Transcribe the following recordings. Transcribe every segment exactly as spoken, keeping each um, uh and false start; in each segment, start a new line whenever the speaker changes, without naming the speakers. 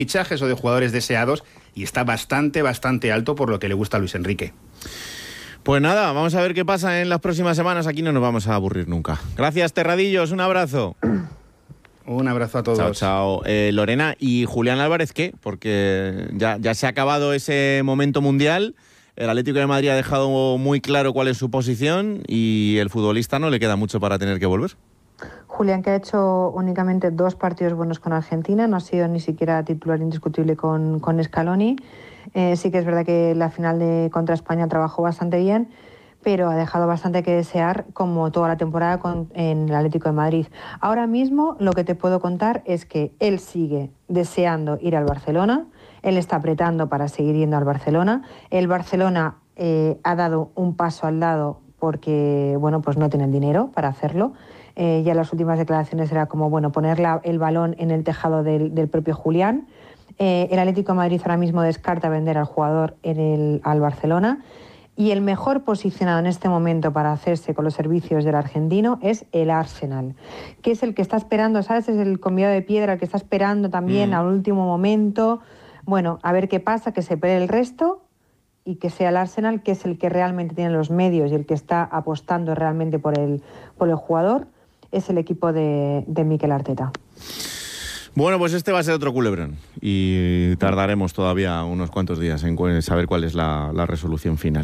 fichajes o de jugadores deseados y está bastante, bastante alto por lo que le gusta a Luis Enrique.
Pues nada, vamos a ver qué pasa en las próximas semanas. Aquí no nos vamos a aburrir nunca. Gracias, Terradillos. Un abrazo.
Un abrazo a todos.
Chao, chao. Eh, Lorena, ¿y Julián Álvarez qué? Porque ya, ya se ha acabado ese momento mundial. El Atlético de Madrid ha dejado muy claro cuál es su posición y el futbolista no le queda mucho para tener que volver.
Julián, que ha hecho únicamente dos partidos buenos con Argentina, no ha sido ni siquiera titular indiscutible con, con Scaloni. Eh, sí que es verdad que la final de contra España trabajó bastante bien, pero ha dejado bastante que desear, como toda la temporada con, en el Atlético de Madrid. Ahora mismo lo que te puedo contar es que él sigue deseando ir al Barcelona, él está apretando para seguir yendo al Barcelona. El Barcelona eh, ha dado un paso al lado porque, bueno, pues no tiene el dinero para hacerlo. Eh, ya las últimas declaraciones era como, bueno, poner la, el balón en el tejado del, del propio Julián. Eh, el Atlético de Madrid ahora mismo descarta vender al jugador en el, al Barcelona. Y el mejor posicionado en este momento para hacerse con los servicios del argentino es el Arsenal, que es el que está esperando, ¿sabes? Es el convidado de piedra, el que está esperando también mm. al último momento. Bueno, a ver qué pasa, que se pelee el resto y que sea el Arsenal, que es el que realmente tiene los medios y el que está apostando realmente por el, por el jugador, es el equipo de, de Mikel Arteta.
Bueno, pues este va a ser otro culebrón y tardaremos todavía unos cuantos días en saber cuál es la, la resolución final.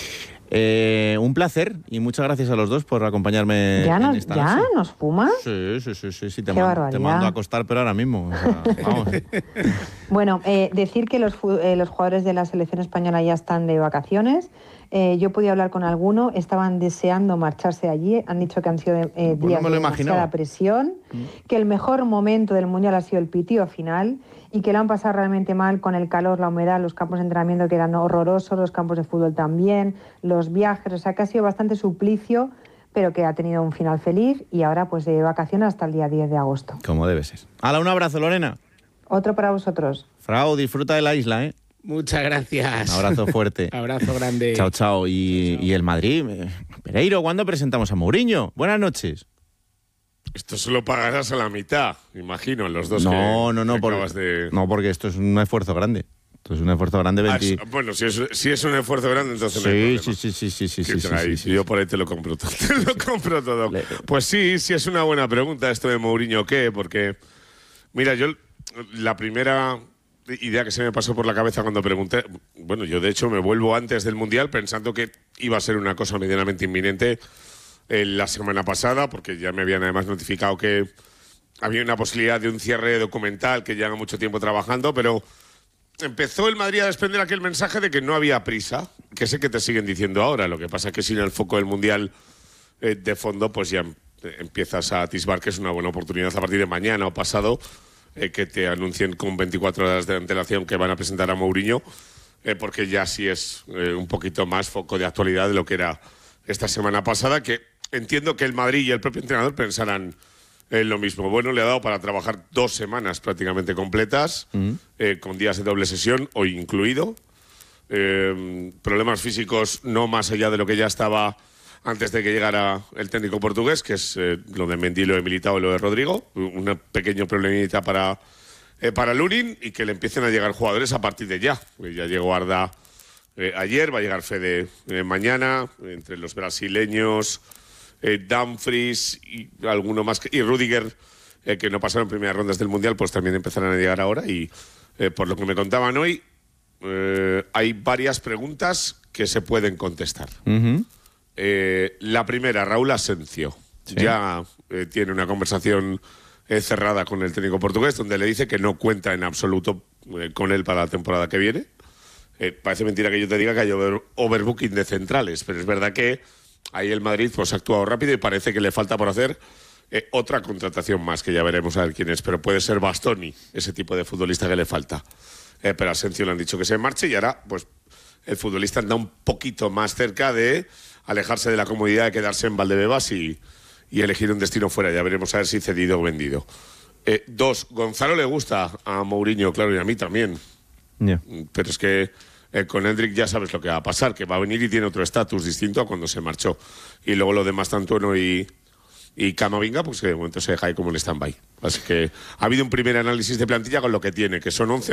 Eh, un placer y muchas gracias a los dos por acompañarme.
¿Ya,
en
nos,
esta
¿ya
noche.
nos fumas?
Sí, sí, sí, sí, sí te,
Qué
mando,
barbaridad.
te mando a acostar, pero ahora mismo. O sea, vamos.
Bueno, eh, decir que los, eh, los jugadores de la selección española ya están de vacaciones. Eh, yo podía hablar con alguno, estaban deseando marcharse allí, han dicho que han sido eh, días
pues no
de demasiada presión,
mm.
que el mejor momento del Mundial ha sido el pitido final y que lo han pasado realmente mal con el calor, la humedad, los campos de entrenamiento que eran horrorosos, los campos de fútbol también, los viajes, o sea que ha sido bastante suplicio, pero que ha tenido un final feliz y ahora pues de vacaciones hasta el día diez de agosto.
Como debe ser. ¡Hala, un abrazo, Lorena!
Otro para vosotros.
Frau, disfruta de la isla, ¿eh?
Muchas gracias.
Un abrazo fuerte.
Abrazo grande.
Chao, chao. Y, chao. y el Madrid. Pereiro, ¿cuándo presentamos a Mourinho? Buenas noches.
Esto se lo pagarás a la mitad, imagino, los dos
no,
que
No, no, no. Por, de... No, porque esto es un esfuerzo grande. Esto es un esfuerzo grande. veinte...
Ah, bueno, si es, si es un esfuerzo grande, entonces
sí,
no hay
sí, sí, sí, sí, sí, sí, sí,
ahí,
sí,
Yo
sí.
por ahí te lo compro todo. Te lo compro todo. Pues sí, sí es una buena pregunta esto de Mourinho, ¿qué? Porque, mira, yo la primera idea que se me pasó por la cabeza cuando pregunté, bueno, yo de hecho me vuelvo antes del Mundial pensando que iba a ser una cosa medianamente inminente eh, la semana pasada, porque ya me habían además notificado que había una posibilidad de un cierre documental que lleva mucho tiempo trabajando, pero empezó el Madrid a desprender aquel mensaje de que no había prisa, que sé que te siguen diciendo ahora, lo que pasa es que sin el foco del Mundial eh, de fondo, pues ya empiezas a atisbar que es una buena oportunidad a partir de mañana o pasado Eh, que te anuncien con veinticuatro horas de antelación que van a presentar a Mourinho, eh, porque ya sí es eh, un poquito más foco de actualidad de lo que era esta semana pasada, que entiendo que el Madrid y el propio entrenador pensarán eh, lo mismo. Bueno, le ha dado para trabajar dos semanas prácticamente completas, uh-huh. eh, con días de doble sesión, hoy incluido. Eh, problemas físicos no más allá de lo que ya estaba antes de que llegara el técnico portugués, que es eh, lo de Mendy, lo de Militao y lo de Rodrigo, un pequeño problemita para, eh, para Lunin, y que le empiecen a llegar jugadores a partir de ya. Ya llegó Arda eh, ayer, va a llegar Fede eh, mañana, entre los brasileños, eh, Dumfries y alguno más, que, y Rüdiger, eh, que no pasaron primeras rondas del Mundial, pues también empezarán a llegar ahora, y eh, por lo que me contaban hoy, eh, hay varias preguntas que se pueden contestar. Uh-huh. Eh, la primera, Raúl Asencio, sí. ya eh, tiene una conversación eh, cerrada con el técnico portugués, donde le dice que no cuenta en absoluto eh, con él para la temporada que viene. Eh, parece mentira que yo te diga que hay over, overbooking de centrales, pero es verdad que ahí el Madrid pues, ha actuado rápido y parece que le falta por hacer eh, otra contratación más, que ya veremos a ver quién es, pero puede ser Bastoni, ese tipo de futbolista que le falta. Eh, pero a Asencio le han dicho que se marche y ahora pues el futbolista anda un poquito más cerca de alejarse de la comodidad de quedarse en Valdebebas y, y elegir un destino fuera. Ya veremos a ver si cedido o vendido. Eh, dos, Gonzalo le gusta a Mourinho, claro, y a mí también. Yeah. Pero es que eh, con Hendrik ya sabes lo que va a pasar, que va a venir y tiene otro estatus distinto a cuando se marchó. Y luego lo de Mastantuono y, Y Camavinga, pues que de momento se deja ahí como en stand-by. Así que ha habido un primer análisis de plantilla con lo que tiene, que son once